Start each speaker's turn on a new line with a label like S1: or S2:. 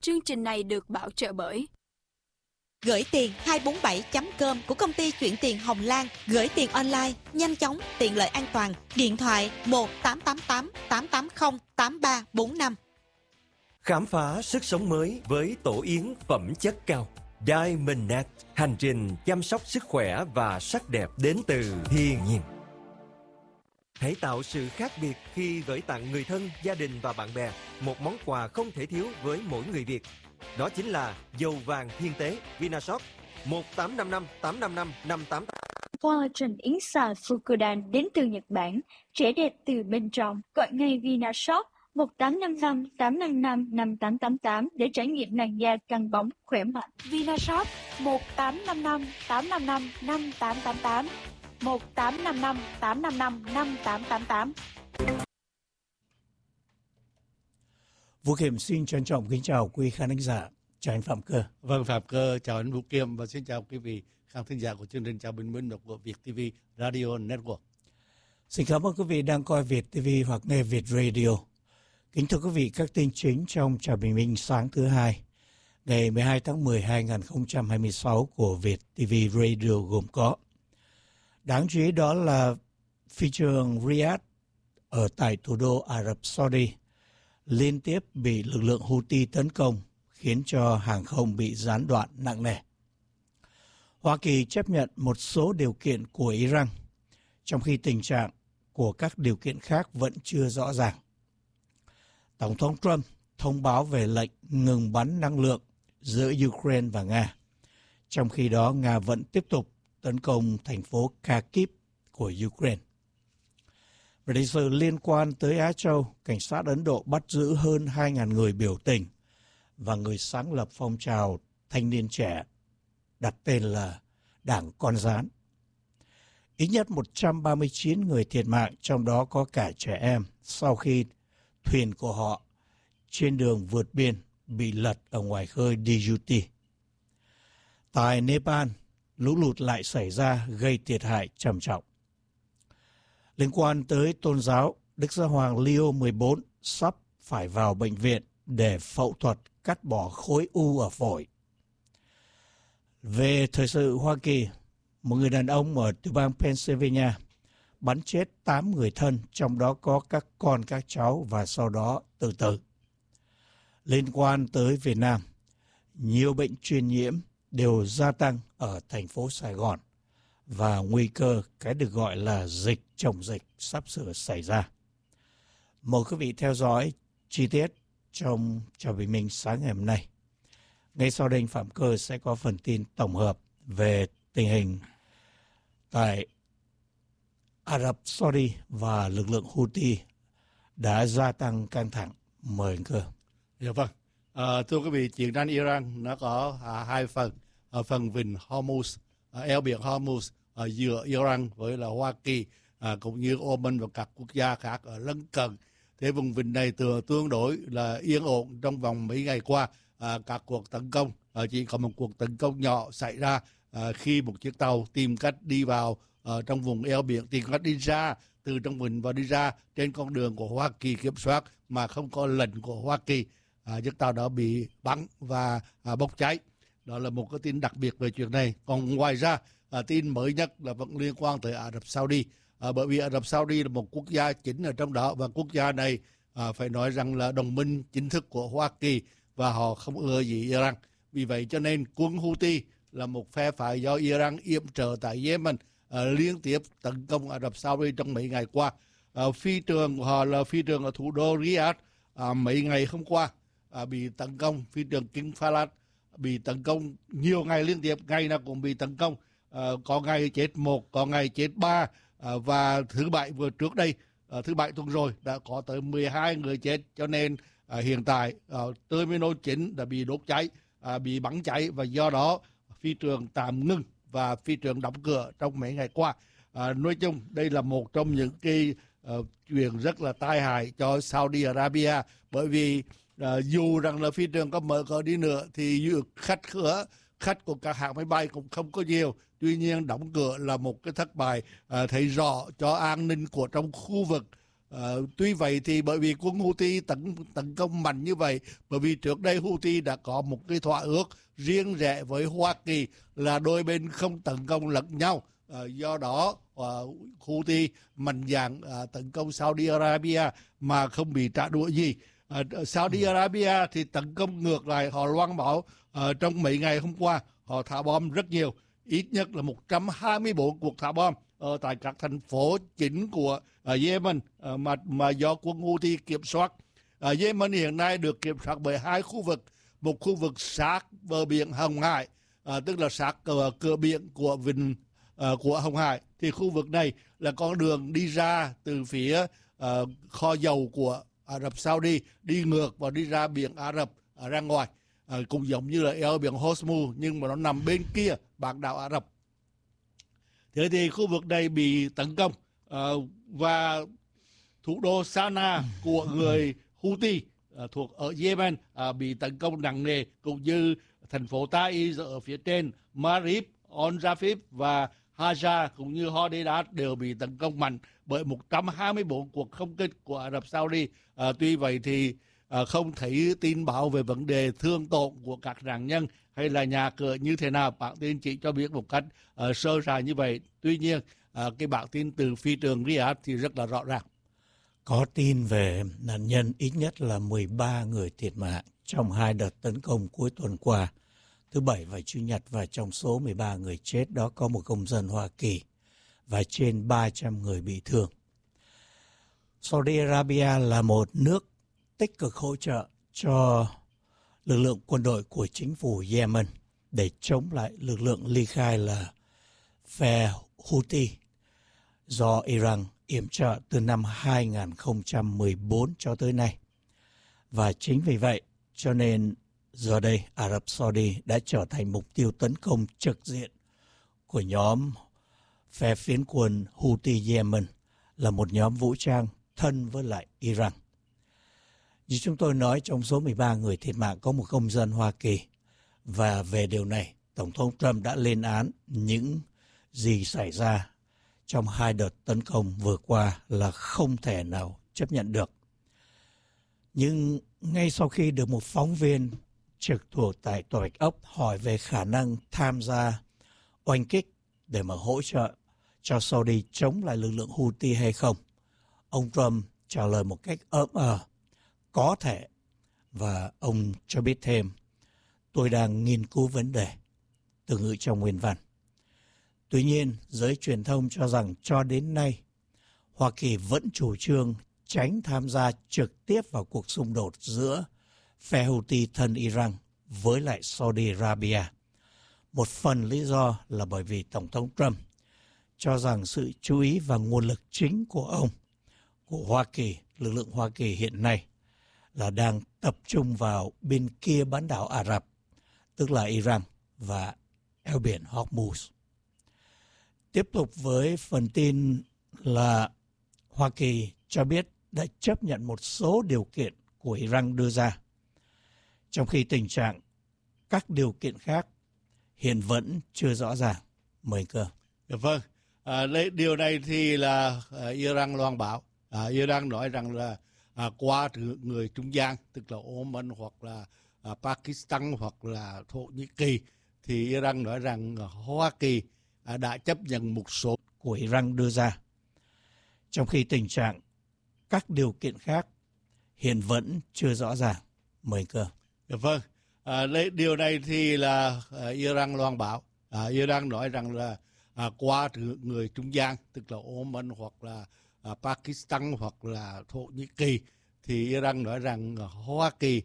S1: Chương trình này được bảo trợ bởi
S2: Gửi tiền 247.com của công ty chuyển tiền Hồng Lan. Gửi tiền online, nhanh chóng, tiện lợi an toàn. Điện thoại 1-888-880-8345.
S3: Khám phá sức sống mới với tổ yến phẩm chất cao. Diamondnet, hành trình chăm sóc sức khỏe và sắc đẹp đến từ thiên nhiên. Hãy tạo sự khác biệt khi gửi tặng người thân, gia đình và bạn bè một món quà không thể thiếu với mỗi người Việt. Đó chính là dầu vàng thiên tế Vinashop 185585558.
S4: Collagen yến xào Fukudan đến từ Nhật Bản, trẻ đẹp từ bên trong. Gọi ngay Vinashop 1855-855-5888 để trải nghiệm làn da căng bóng, khỏe mạnh.
S1: Vinashop 1855-855-5888 1855-855-5888.
S5: Vũ Kiểm xin trân trọng kính chào quý khán thính giả. Chào anh Phạm Cơ.
S6: Vâng, Phạm Cơ, chào anh Vũ Kiểm và xin chào quý vị khán thính giả của chương trình Chào Bình Minh của Việt TV Radio Network.
S5: Xin cảm ơn quý vị đang coi Việt TV hoặc nghe Việt Radio. Kính thưa quý vị, các tin chính trong Chào Bình Minh sáng thứ Hai, ngày 12 tháng 10 2026 của Việt TV Radio gồm có: đáng chú ý đó là phi trường Riyadh ở tại thủ đô Ả Rập Saudi liên tiếp bị lực lượng Houthi tấn công, khiến cho hàng không bị gián đoạn nặng nề. Hoa Kỳ chấp nhận một số điều kiện của Iran, trong khi tình trạng của các điều kiện khác vẫn chưa rõ ràng. Tổng thống Trump thông báo về lệnh ngừng bắn năng lượng giữa Ukraine và Nga. Trong khi đó, Nga vẫn tiếp tục tấn công thành phố Kharkiv của Ukraine. Về lịch sử liên quan tới Á Châu, cảnh sát Ấn Độ bắt giữ hơn 2.000 người biểu tình và người sáng lập phong trào thanh niên trẻ đặt tên là Đảng Con Rán. Ít nhất 139 người thiệt mạng, trong đó có cả trẻ em, sau khi thuyền của họ trên đường vượt biên bị lật ở ngoài khơi Djibouti. Tại Nepal, lũ lụt lại xảy ra gây thiệt hại trầm trọng. Liên quan tới tôn giáo, Đức Giáo hoàng Leo 14 sắp phải vào bệnh viện để phẫu thuật cắt bỏ khối u ở phổi. Về thời sự Hoa Kỳ, một người đàn ông ở tiểu bang Pennsylvania bắn chết 8 người thân, trong đó có các con các cháu, và sau đó tự tử. Liên quan tới Việt Nam, nhiều bệnh truyền nhiễm đều gia tăng ở thành phố Sài Gòn và nguy cơ cái được gọi là dịch chồng dịch sắp sửa xảy ra. Mời quý vị theo dõi chi tiết trong Chào Bình Minh sáng ngày hôm nay. Ngay sau đây, Phạm Cơ sẽ có phần tin tổng hợp về tình hình tại Ả Rập Saudi và lực lượng Houthi đã gia tăng căng thẳng. Mời anh Cơ.
S6: Dạ vâng. Thưa quý vị, chiến tranh Iran nó có hai phần. Phần vịnh Hormuz, eo biển Hormuz giữa Iran với là Hoa Kỳ, cũng như Oman và các quốc gia khác ở lân cận. Thế vùng vịnh này tương đối là yên ổn trong vòng mấy ngày qua. Các cuộc tấn công, chỉ có một cuộc tấn công nhỏ xảy ra khi một chiếc tàu tìm cách đi vào trong vùng eo biển, tìm cách đi ra từ trong vịnh và đi ra trên con đường của Hoa Kỳ kiểm soát mà không có lệnh của Hoa Kỳ. Chiếc tàu đó bị bắn và bốc cháy. Đó là một cái tin đặc biệt về chuyện này. Còn ngoài ra, tin mới nhất là vẫn liên quan tới Ả Rập Saudi. Bởi vì Ả Rập Saudi là một quốc gia chính ở trong đó, và quốc gia này phải nói rằng là đồng minh chính thức của Hoa Kỳ và họ không ưa gì Iran. Vì vậy cho nên quân Houthi là một phe phái do Iran yểm trợ tại Yemen liên tiếp tấn công Ả Rập Saudi trong mấy ngày qua. Phi trường của họ là phi trường ở thủ đô Riyadh mấy ngày hôm qua bị tấn công. Phi trường King Fahd bị tấn công nhiều ngày liên tiếp, ngày nào cũng bị tấn công. Có ngày chết 1, có ngày chết 3, và thứ Bảy vừa trước đây, thứ Bảy tuần rồi đã có tới 12 người chết. Cho nên hiện tại terminal chính đã bị đốt cháy, bị bắn cháy, và do đó phi trường tạm ngưng và phi trường đóng cửa trong mấy ngày qua. Nói chung đây là một trong những cái chuyện rất là tai hại cho Saudi Arabia, bởi vì dù rằng là phi trường có mở cửa đi nữa thì khách của các hãng máy bay cũng không có nhiều. Tuy nhiên đóng cửa là một cái thất bại thấy rõ cho an ninh của trong khu vực Tuy vậy thì bởi vì quân Houthi tấn công mạnh như vậy, bởi vì trước đây Houthi đã có một cái thỏa ước riêng rẽ với Hoa Kỳ là đôi bên không tấn công lẫn nhau. Do đó Houthi mạnh dạn tấn công Saudi Arabia mà không bị trả đũa gì. Saudi Arabia thì tấn công ngược lại, họ loan báo trong mấy ngày hôm qua họ thả bom rất nhiều, ít nhất là 124 cuộc thả bom tại các thành phố chính của Yemen mà do quân Houthi kiểm soát. Yemen hiện nay được kiểm soát bởi hai khu vực, một khu vực sát bờ biển Hồng Hải, tức là sát cửa biển của vịnh của Hồng Hải, thì khu vực này là con đường đi ra từ phía kho dầu của Ả Rập Saudi, đi ngược và đi ra biển Ả Rập ra ngoài, cũng giống như là eo biển Hormuz nhưng mà nó nằm bên kia bán đảo Ả Rập. Thế thì khu vực này bị tấn công và thủ đô Sanaa của người Houthi thuộc ở Yemen bị tấn công nặng nề, cũng như thành phố Taiz ở phía trên, Marib, Al-Rafif và Haja cũng như Hodeidah đều bị tấn công mạnh bởi 124 cuộc không kích của Ả Rập Saudi. Tuy vậy thì không thấy tin báo về vấn đề thương tổn của các nạn nhân hay là nhà cửa như thế nào. Bản tin chỉ cho biết một cách sơ sài như vậy. Tuy nhiên cái bản tin từ phi trường Riyadh thì rất là rõ ràng.
S5: Có tin về nạn nhân ít nhất là 13 người thiệt mạng trong hai đợt tấn công cuối tuần qua, thứ Bảy và Chủ nhật, và trong số 13 người chết đó có một công dân Hoa Kỳ và trên 300 người bị thương. Saudi Arabia là một nước tích cực hỗ trợ cho lực lượng quân đội của chính phủ Yemen để chống lại lực lượng ly khai là phe Houthi do Iran yểm trợ từ năm 2014 cho tới nay. Và chính vì vậy cho nên giờ đây Ả Rập Saudi đã trở thành mục tiêu tấn công trực diện của nhóm phe phiến quân Houthi Yemen, là một nhóm vũ trang thân với lại Iran. Như chúng tôi nói, trong số 13 người thiệt mạng có một công dân Hoa Kỳ, và về điều này, Tổng thống Trump đã lên án những gì xảy ra trong hai đợt tấn công vừa qua là không thể nào chấp nhận được. Nhưng ngay sau khi được một phóng viên trực thuộc tại Tòa Bạch Ốc hỏi về khả năng tham gia oanh kích để mà hỗ trợ cho Saudi chống lại lực lượng Houthi hay không, ông Trump trả lời một cách có thể, và ông cho biết thêm, tôi đang nghiên cứu vấn đề, từ ngữ trong nguyên văn. Tuy nhiên, giới truyền thông cho rằng cho đến nay, Hoa Kỳ vẫn chủ trương tránh tham gia trực tiếp vào cuộc xung đột giữa phe Houthi thân Iran với lại Saudi Arabia. Một phần lý do là bởi vì Tổng thống Trump cho rằng sự chú ý và nguồn lực chính của ông, của Hoa Kỳ, lực lượng Hoa Kỳ hiện nay là đang tập trung vào bên kia bán đảo Ả Rập, tức là Iran và eo biển Hormuz. Tiếp tục với phần tin là Hoa Kỳ cho biết đã chấp nhận một số điều kiện của Iran đưa ra, trong khi tình trạng các điều kiện khác hiện vẫn chưa rõ ràng. Mời cơ.
S6: Vâng, điều này thì là Iran loan báo. Iran nói rằng là qua người trung gian, tức là Oman hoặc là Pakistan hoặc là Thổ Nhĩ Kỳ, thì Iran nói rằng Hoa Kỳ đã chấp nhận một số
S5: của Iran đưa ra, trong khi tình trạng các điều kiện khác hiện vẫn chưa rõ ràng. Mời cơ.
S6: Vâng, điều này thì là Iran loan báo. Iran nói rằng là qua người trung gian, tức là Oman hoặc là Pakistan hoặc là Thổ Nhĩ Kỳ, thì Iran nói rằng Hoa Kỳ